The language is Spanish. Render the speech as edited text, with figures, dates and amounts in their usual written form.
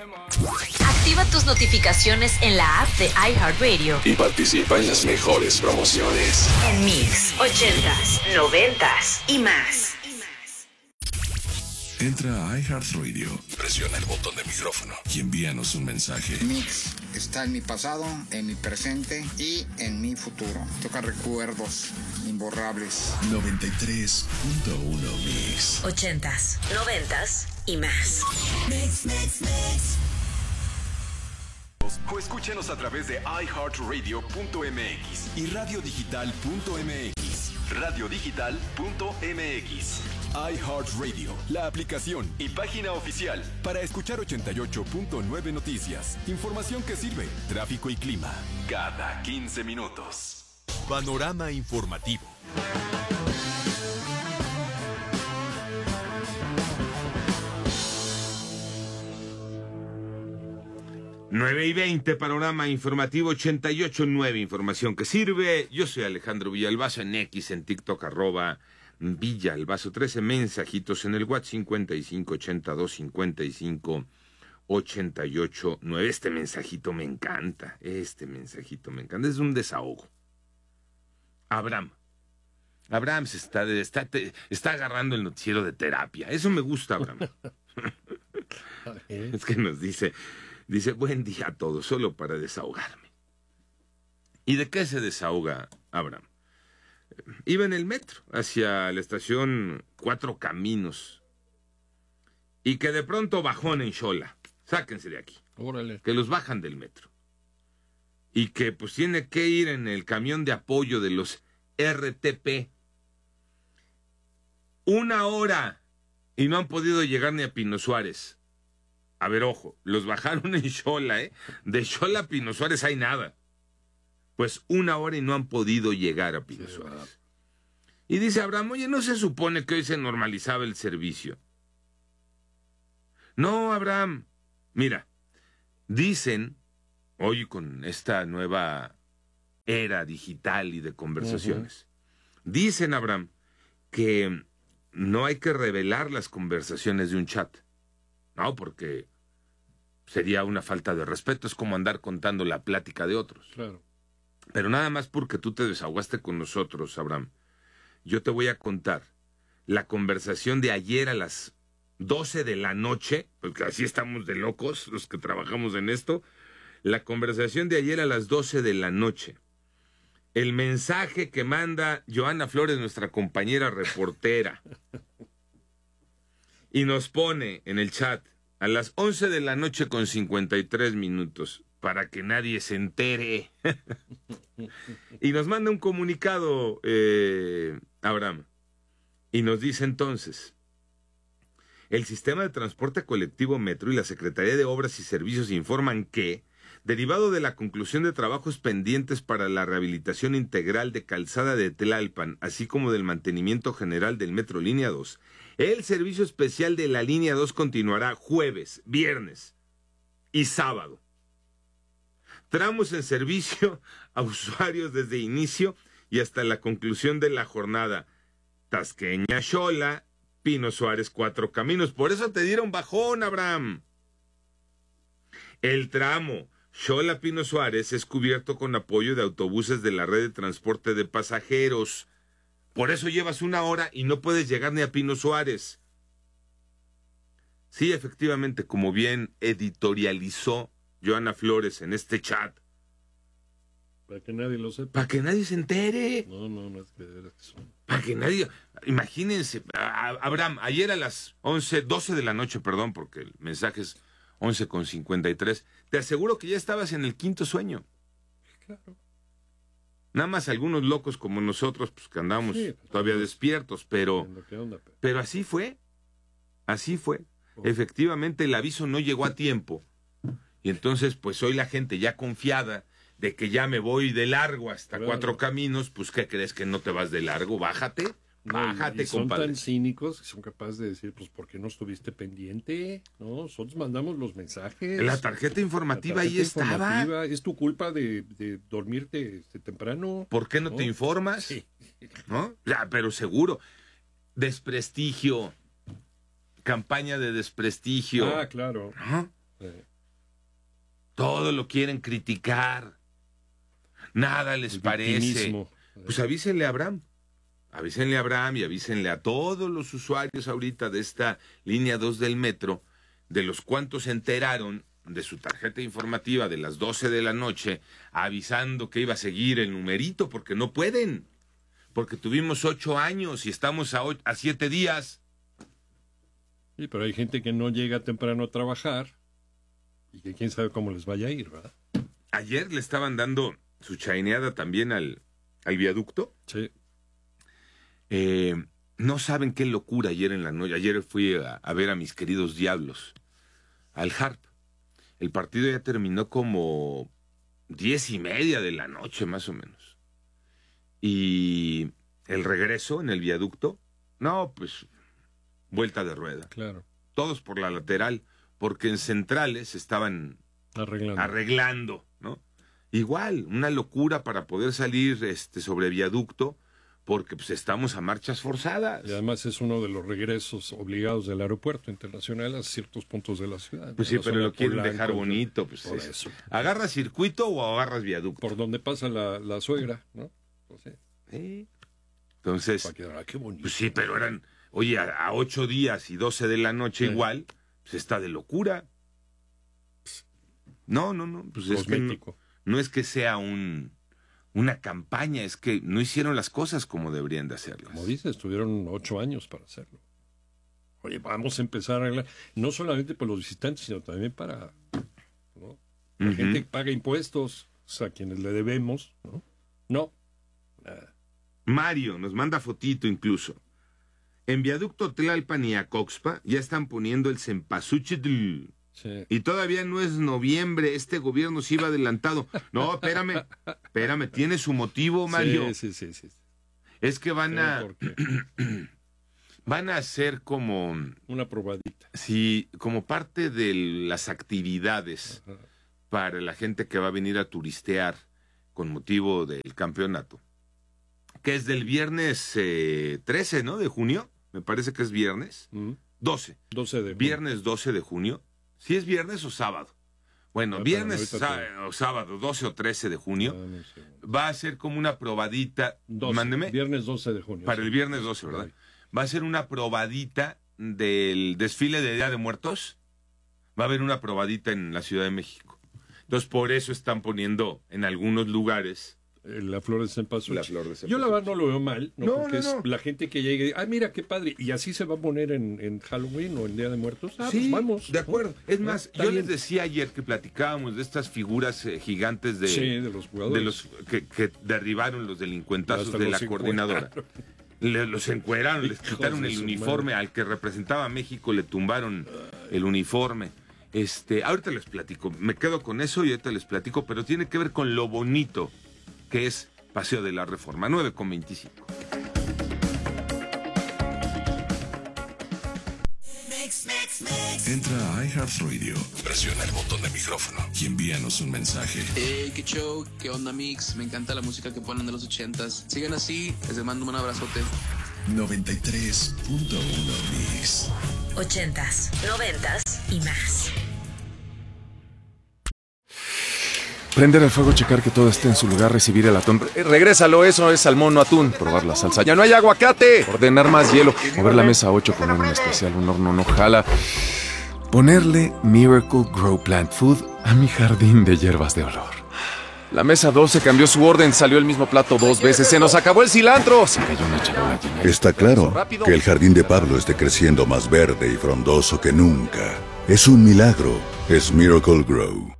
Activa tus notificaciones en la app de iHeartRadio y participa en las mejores promociones. en Mix 80s, 90s y más. Entra a iHeartRadio, presiona el botón de micrófono y envíanos un mensaje. Mix está en mi pasado, en mi presente y en mi futuro. Toca recuerdos imborrables. 93.1 Mix. 80s, 90s y más. O escúchenos a través de iHeartRadio.mx y radiodigital.mx. Radiodigital.mx. iHeartRadio, la aplicación y página oficial para escuchar 88.9 noticias, información que sirve, tráfico y clima, cada 15 minutos. Panorama informativo. Nueve y 20, panorama informativo 88.9, información que sirve. Yo soy Alejandro Villalbazo en X, en TikTok, @Villalbazo, 13 mensajitos en el WhatsApp 55825588.9. Este mensajito me encanta, es un desahogo. Abraham se está agarrando el noticiero de terapia, eso me gusta, Abraham. Es que nos dice, buen día a todos, solo para desahogarme. ¿Y de qué se desahoga Abraham? Iba en el metro hacia la estación Cuatro Caminos y que de pronto bajón en Xola. Sáquense de aquí. Órale. Que los bajan del metro. Y que pues tiene que ir en el camión de apoyo de los RTP. 1 hora y no han podido llegar ni a Pino Suárez. A ver, ojo, los bajaron en Xola, ¿eh? De Xola a Pino Suárez hay nada. Pues 1 hora y no han podido llegar a Pino Suárez. Y dice Abraham, oye, ¿no se supone que hoy se normalizaba el servicio? No, Abraham, mira, dicen, hoy con esta nueva era digital y de conversaciones, dicen, Abraham, que no hay que revelar las conversaciones de un chat. No, porque sería una falta de respeto, es como andar contando la plática de otros. Claro. Pero nada más porque tú te desahogaste con nosotros, Abraham, yo te voy a contar la conversación de ayer a las 12 de la noche, porque así estamos de locos los que trabajamos en esto, la conversación de ayer a las 12 de la noche. El mensaje que manda Joana Flores, nuestra compañera reportera, y nos pone en el chat a las 11 de la noche con 53 minutos, para que nadie se entere. Y nos manda un comunicado, Abraham, y nos dice entonces: el sistema de transporte colectivo Metro y la Secretaría de Obras y Servicios informan que, derivado de la conclusión de trabajos pendientes para la rehabilitación integral de Calzada de Tlalpan, así como del mantenimiento general del Metro Línea 2, el servicio especial de la Línea 2 continuará jueves, viernes y sábado. Tramos en servicio a usuarios desde inicio y hasta la conclusión de la jornada. Tasqueña, Xola, Pino Suárez, Cuatro Caminos. Por eso te dieron bajón, Abraham. El tramo Xola Pino Suárez es cubierto con apoyo de autobuses de la red de transporte de pasajeros. Por eso llevas 1 hora y no puedes llegar ni a Pino Suárez. Sí, efectivamente, como bien editorializó Joana Flores en este chat. Para que nadie lo sepa. Para que nadie se entere. No, es que de veras que son. Para que nadie... Imagínense, Abraham, ayer a las 12 de la noche, perdón, porque el mensaje es 11:53, te aseguro que ya estabas en el quinto sueño. Claro. Nada más algunos locos como nosotros, pues que andamos todavía despiertos, pero así fue. Así fue. Efectivamente, el aviso no llegó a tiempo. Y entonces, pues hoy la gente ya confiada de que ya me voy de largo hasta Cuatro Caminos, pues ¿qué crees? Que no te vas de largo, bájate, y son compadre. tan cínicos que son capaces de decir, pues ¿por qué no estuviste pendiente? No, nosotros mandamos los mensajes. La tarjeta informativa ahí estaba. Es tu culpa de dormirte temprano. ¿Por qué no te informas? Sí. ¿No? Ya, pero seguro. Desprestigio. Campaña de desprestigio. Ah, claro. ¿No? Todo lo quieren criticar. Nada les parece. Victimismo. Pues avísenle a Abraham. Avísenle a Abraham y avísenle a todos los usuarios ahorita de esta línea 2 del metro, de los cuantos se enteraron de su tarjeta informativa de las 12 de la noche, avisando que iba a seguir el numerito, porque no pueden. Porque tuvimos 8 años y estamos a 7 días. Sí, pero hay gente que no llega temprano a trabajar y que quién sabe cómo les vaya a ir, ¿verdad? Ayer le estaban dando su chaineada también al viaducto. Sí. No saben qué locura ayer en la noche. Ayer fui a ver a mis queridos Diablos al Harp. El partido ya terminó como 10:30 de la noche, más o menos. Y el regreso en el viaducto, no, pues vuelta de rueda. Claro. Todos por la lateral, porque en centrales estaban arreglando, ¿no? Igual, una locura para poder salir sobre viaducto, porque pues estamos a marchas forzadas. Y además es uno de los regresos obligados del aeropuerto internacional a ciertos puntos de la ciudad. Pues sí, pero lo quieren dejar bonito. Pues por eso. ¿Agarras circuito o agarras viaducto? Por donde pasa la suegra, ¿no? Pues sí. Sí. Entonces, qué bonito. pues sí, pero eran, oye, a 8 días y 12 de la noche igual, pues está de locura. No, pues es que no es que sea una campaña, es que no hicieron las cosas como deberían de hacerlas. Como dices, tuvieron 8 años para hacerlo. Oye, vamos a empezar a arreglar, no solamente por los visitantes, sino también para, ¿no? La gente que paga impuestos, o sea, a quienes le debemos, ¿no? No, nada. Mario nos manda fotito incluso. En viaducto Tlalpan y Acoxpa ya están poniendo el cempasúchitl. Sí. Y todavía no es noviembre, este gobierno sí iba adelantado. No, espérame, tiene su motivo, Mario. Sí. Es que van a hacer como una probadita. Sí, como parte de las actividades para la gente que va a venir a turistear con motivo del campeonato. Que es del viernes 13, ¿no? De junio, me parece que es viernes. 12 de junio. Viernes 12 de junio. ¿Sí es viernes o sábado? Bueno, viernes o sábado, 12 o 13 de junio, va a ser como una probadita. 12, mándeme. Viernes 12 de junio. Para el viernes 12, ¿verdad? Va a ser una probadita del desfile de Día de Muertos. Va a haber una probadita en la Ciudad de México. Entonces, por eso están poniendo en algunos lugares la flor de cempasúchil. Yo la verdad no lo veo mal, porque es la gente que llegue, mira qué padre, y así se va a poner en Halloween o en Día de Muertos. Sí, pues vamos. De acuerdo. Es más, yo les decía ayer que platicábamos de estas figuras gigantes de los jugadores. De los que derribaron los delincuentazos de la coordinadora. Los encueraron, les quitaron el uniforme al que representaba a México, le tumbaron el uniforme. Ahorita les platico, me quedo con eso y ahorita les platico, pero tiene que ver con lo bonito que es Paseo de la Reforma, 9:25. Entra a iHeartRadio, presiona el botón de micrófono y envíanos un mensaje. Qué show, qué onda mix, me encanta la música que ponen de los 80s. Sigan así, les mando un abrazote. 93.1 Mix. 80s, 90s y más. Prender el fuego, checar que todo esté en su lugar, recibir el atún. Regrésalo, eso es salmón o atún. Probar la salsa. ¡Ya no hay aguacate! Ordenar más hielo. Mover la mesa 8, poner un especial, un horno no jala. Ponerle Miracle Grow Plant Food a mi jardín de hierbas de olor. La mesa 12 cambió su orden, salió el mismo plato 2 veces. ¡Se nos acabó el cilantro! Se cayó una charola llena. Está claro que el jardín de Pablo esté creciendo más verde y frondoso que nunca. Es un milagro. Es Miracle Grow.